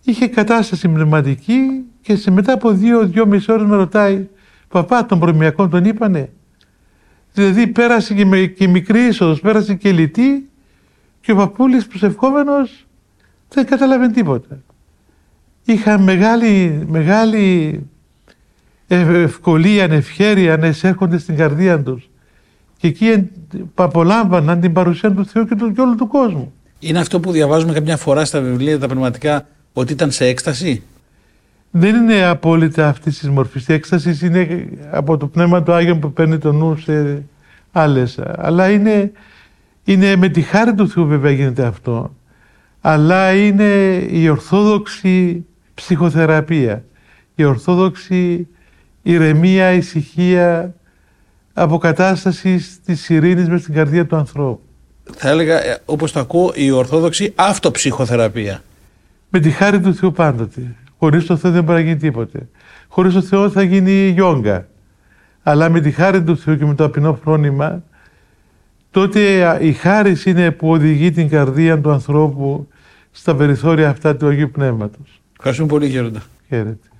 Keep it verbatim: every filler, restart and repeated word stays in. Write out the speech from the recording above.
είχε κατάσταση πνευματική και σε μετά από δύο, δύο μισή ώρες με ρωτάει, παπά, των προμιακών τον είπανε? Δηλαδή πέρασε και, με, και μικρή είσοδος, πέρασε και λιτή και ο παππούλης προσευχόμενος δεν κατάλαβε τίποτα. Είχα μεγάλη, μεγάλη ευκολία, ευχέρεια να εισέρχονται στην καρδία τους. Και εκεί απολάμβαναν την παρουσία του Θεού και του και όλου του κόσμου. Είναι αυτό που διαβάζουμε καμιά φορά στα βιβλία τα πνευματικά, ότι ήταν σε έκσταση? Δεν είναι απόλυτα αυτή τη μορφή. Η έκσταση είναι από το Πνεύμα του Άγιον που παίρνει το νου σε άλλες. Αλλά είναι, είναι με τη χάρη του Θεού βέβαια γίνεται αυτό. Αλλά είναι η ορθόδοξη ψυχοθεραπεία. Η ορθόδοξη ηρεμία, ησυχία, αποκατάσταση της ειρήνης μες στην καρδία του ανθρώπου. Θα έλεγα, όπως το ακούω, η ορθόδοξη αυτοψυχοθεραπεία. Με τη χάρη του Θεού πάντοτε. Χωρίς το Θεό δεν μπορεί να γίνει τίποτε. Χωρίς το Θεό θα γίνει γιόγκα. Αλλά με τη χάρη του Θεού και με το ταπεινό φρόνημα, τότε η χάρις είναι που οδηγεί την καρδία του ανθρώπου στα περιθώρια αυτά του Αγίου Πνεύματος. Ευχαριστούμε πολύ, Γέροντα. Χαίρετε.